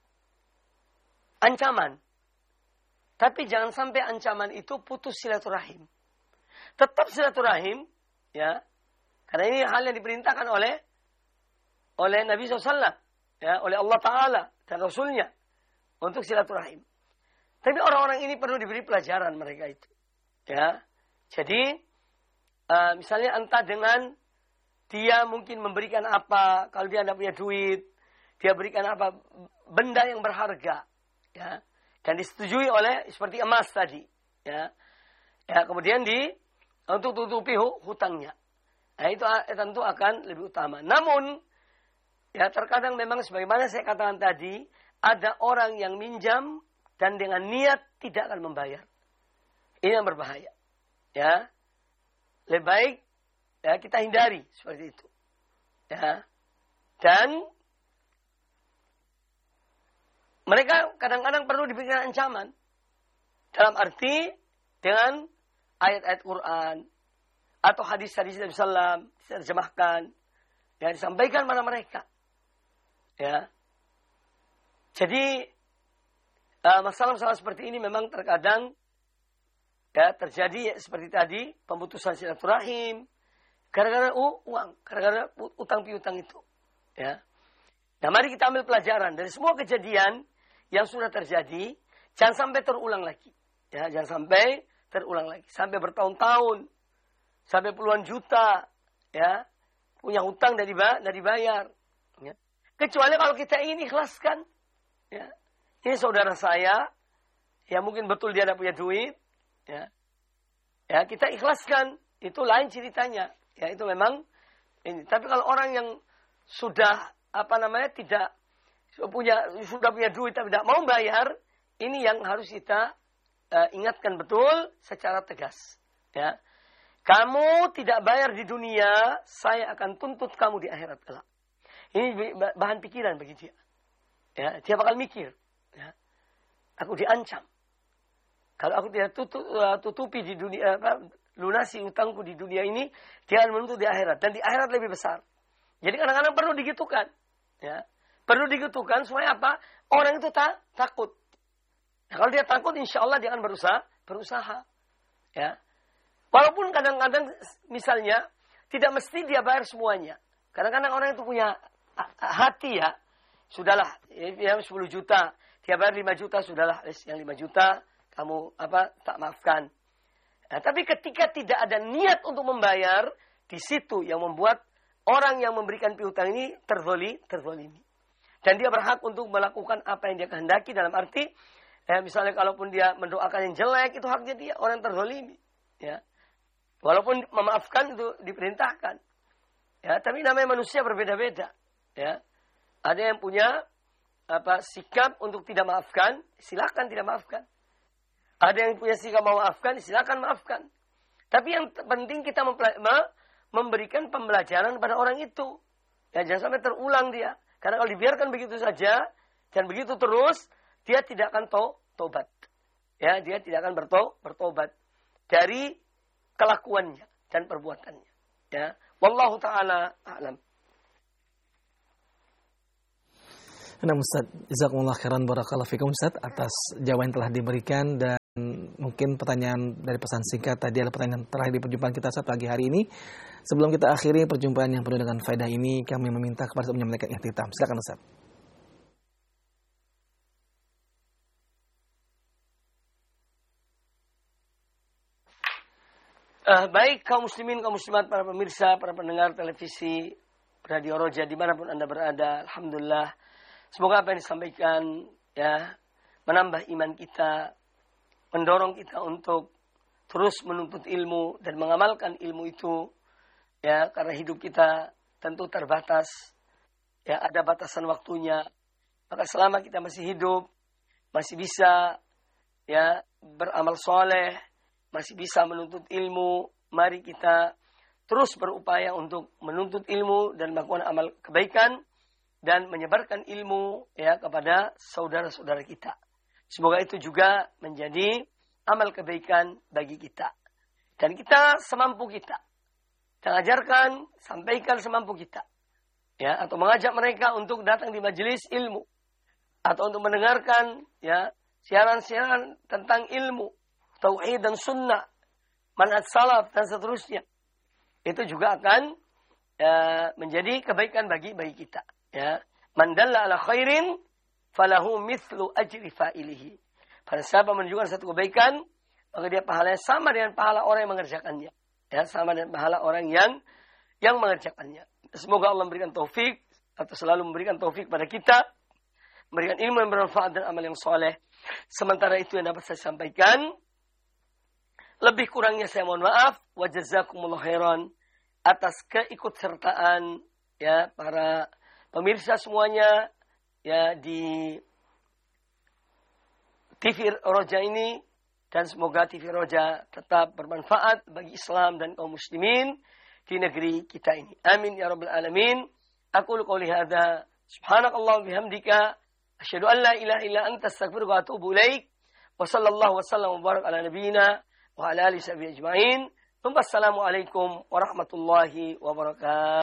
ancaman, tapi jangan sampai ancaman itu putus silaturahim. Tetap silaturahim, ya, karena ini hal yang diperintahkan oleh oleh Nabi shallallahu alaihi wasallam, ya, oleh Allah Ta'ala dan Rasulnya untuk silaturahim. Tapi orang-orang ini perlu diberi pelajaran mereka itu. Ya. Jadi, uh, misalnya entah dengan dia mungkin memberikan apa, kalau dia tidak punya duit, dia berikan apa, benda yang berharga. Ya. Dan disetujui oleh seperti emas tadi. Ya. Ya, kemudian di untuk tutupi hutangnya. Nah, itu tentu akan lebih utama. Namun, ya, terkadang memang sebagaimana saya katakan tadi, ada orang yang minjam dan dengan niat tidak akan membayar. Ini yang berbahaya. Ya. Lebih baik, ya, kita hindari seperti itu. Ya. Dan mereka kadang-kadang perlu diberikan ancaman. Dalam arti dengan ayat-ayat Quran atau hadis-hadis Nabi sallallahu alaihi wasallam diterjemahkan, yang disampaikan pada mereka. Ya, jadi uh, masalah-masalah seperti ini memang terkadang, ya, terjadi, ya, seperti tadi pemutusan silaturahim gara-gara uh, uang, gara-gara utang piutang itu. Ya, nah mari kita ambil pelajaran dari semua kejadian yang sudah terjadi, jangan sampai terulang lagi. Ya, jangan sampai terulang lagi, sampai bertahun-tahun, sampai puluhan juta, ya, punya hutang dari dari bayar. Ya. Kecuali kalau kita ingin ikhlaskan. Ya. Ini saudara saya, ya mungkin betul dia tidak punya duit. Ya. Ya, kita ikhlaskan. Itu lain ceritanya. Ya, itu memang ini. Tapi kalau orang yang sudah, apa namanya, tidak punya, sudah punya duit tapi tidak mau bayar, ini yang harus kita uh, ingatkan betul secara tegas. Ya. Kamu tidak bayar di dunia, saya akan tuntut kamu di akhirat kelak. Ini bahan pikiran bagi dia. Ya, dia bakal mikir. Ya. Aku diancam. Kalau aku tidak tutup, tutupi di dunia, apa, lunasi utangku di dunia ini, dia akan menuntut di akhirat. Dan di akhirat lebih besar. Jadi kadang-kadang perlu digitukan. Ya. Perlu digitukan supaya apa? Orang itu tak, takut. Nah, kalau dia takut, insya Allah dia akan berusaha. berusaha. Ya. Walaupun kadang-kadang misalnya tidak mesti dia bayar semuanya. Kadang-kadang orang itu punya hati, ya. Sudahlah, yang sepuluh juta, dia bayar lima juta, sudahlah, yang lima juta kamu apa tak maafkan. Nah, tapi ketika tidak ada niat untuk membayar, di situ yang membuat orang yang memberikan piutang ini terzoli, terzolimi. Dan dia berhak untuk melakukan apa yang dia kehendaki, dalam arti, eh, misalnya kalaupun dia mendoakan yang jelek, itu haknya dia, orang terzolimi. Ya. Walaupun memaafkan itu diperintahkan. Ya, tapi namanya manusia berbeda-beda. Ya. Ada yang punya apa sikap untuk tidak maafkan, silakan tidak maafkan. Ada yang punya sikap memaafkan, silakan maafkan. Tapi yang penting kita memberikan pembelajaran kepada orang itu. Ya, jangan sampai terulang dia. Karena kalau dibiarkan begitu saja dan begitu terus, dia tidak akan to tobat. Ya, dia tidak akan berto bertobat dari kelakuannya dan perbuatannya. Ya, wallahu taala a'lam.
Nah, Ustaz, jazakumullah khairan barakallahu fikum, Ustaz, atas jawaban yang telah diberikan dan mungkin pertanyaan dari pesan singkat tadi adalah pertanyaan terakhir di perjumpaan kita saat pagi hari ini. Sebelum kita akhiri perjumpaan yang penuh dengan faedah ini, kami meminta kepada Ustaz menyampaikan ikhtitam. Silakan Ustaz.
Uh, baik kaum muslimin, kaum muslimat, para pemirsa, para pendengar televisi Radio Roja dimanapun Anda berada, alhamdulillah. Semoga apa yang disampaikan ya menambah iman kita, mendorong kita untuk terus menuntut ilmu dan mengamalkan ilmu itu ya, karena hidup kita tentu terbatas ya, ada batasan waktunya. Maka selama kita masih hidup, masih bisa ya beramal soleh, masih bisa menuntut ilmu, mari kita terus berupaya untuk menuntut ilmu dan melakukan amal kebaikan dan menyebarkan ilmu ya kepada saudara-saudara kita. Semoga itu juga menjadi amal kebaikan bagi kita. Dan kita semampu kita. Kita ajarkan, sampaikan semampu kita. Ya, atau mengajak mereka untuk datang di majelis ilmu. Atau untuk mendengarkan ya siaran-siaran tentang ilmu, tauhid dan sunnah, manhaj salaf dan seterusnya. Itu juga akan ya, menjadi kebaikan bagi bagi kita. Ya, man dalla ala khairin falahu mithlu ajri fa'ilihi. Pada siapa menunjukkan satu kebaikan, maka dia pahalanya sama dengan pahala orang yang mengerjakannya. Ya, sama dengan pahala orang yang yang mengerjakannya. Semoga Allah memberikan taufik atau selalu memberikan taufik pada kita, memberikan ilmu yang bermanfaat dan amal yang soleh. Sementara itu yang dapat saya sampaikan. Lebih kurangnya saya mohon maaf. Wa jazakumullah khairan atas keikutsertaan ya para pemirsa semuanya ya di T V Roja ini, dan semoga T V Roja tetap bermanfaat bagi Islam dan kaum muslimin di negeri kita ini. Amin ya rabbal alamin. Aqulu qouli hadza subhanakallah wa bihamdika asyhadu an la ilaha illa anta astaghfiruka wa atubu ilaik. Wa sallallahu wa sallam wa barak ala nabiyyina wa ala alihi sahbihi ajma'in. Wassalamualaikum warahmatullahi wabarakatuh.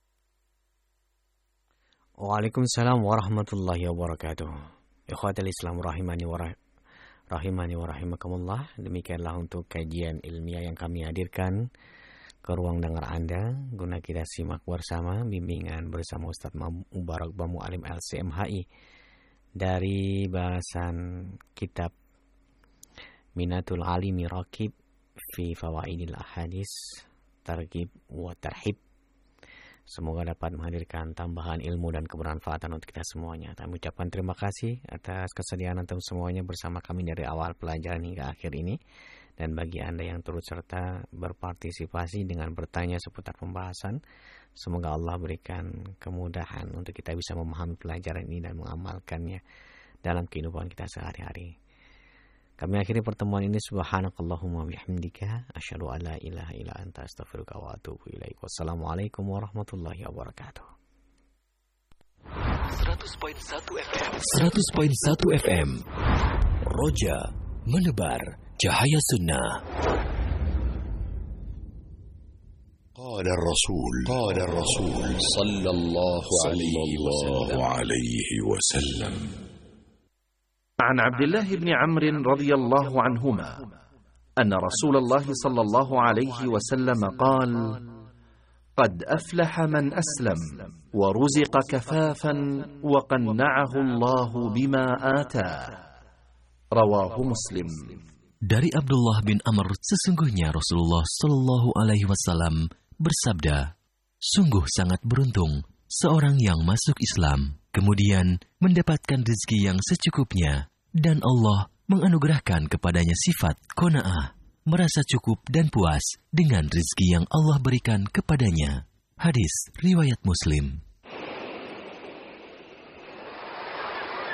Waalaikumsalam warahmatullahi wabarakatuh. Ikhwatal Islam rahimani wa rahimani wa rahimakumullah. Demikianlah untuk kajian ilmiah yang kami hadirkan ke ruang dengar Anda, guna kita simak bersama bimbingan bersama Ustaz Mubarak Bamu Alim L C M H I dari bahasan kitab Minatul Alimi Raqib fi Fawaidil Ahadis Targhib wa Tarhib. Semoga dapat menghadirkan tambahan ilmu dan kebermanfaatan untuk kita semuanya. Kami ucapkan terima kasih atas kesediaan antum semuanya bersama kami dari awal pelajaran hingga akhir ini. Dan bagi Anda yang turut serta berpartisipasi dengan bertanya seputar pembahasan, semoga Allah berikan kemudahan untuk kita bisa memahami pelajaran ini dan mengamalkannya dalam kehidupan kita sehari-hari. Kami akhiri pertemuan ini. Subhanakallahumma bihamdika asyhadu an la ilaha illa anta astaghfiruka wa atubu ilaik. Wassalamualaikum warahmatullahi wabarakatuh.
seratus koma satu F M seratus koma satu F M Roja menebar cahaya sunnah.
قال الرسول قال الرسول صلى الله عليه وسلم
عن عبد الله بن عمرو رضي الله عنهما أن رسول الله صلى الله عليه وسلم قال: قد أفلح من أسلم ورزق كفافا وقنعه الله بما آتاه. رواه مسلم.
Dari Abdullah bin Amr, sesungguhnya Rasulullah Shallallahu Alaihi Wasallam bersabda, sungguh sangat beruntung seorang yang masuk Islam, kemudian mendapatkan rezeki yang secukupnya, dan Allah menganugerahkan kepadanya sifat qanaah, merasa cukup dan puas dengan rezeki yang Allah berikan kepadanya. Hadis riwayat Muslim.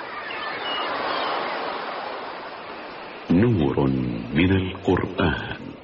نور من القرآن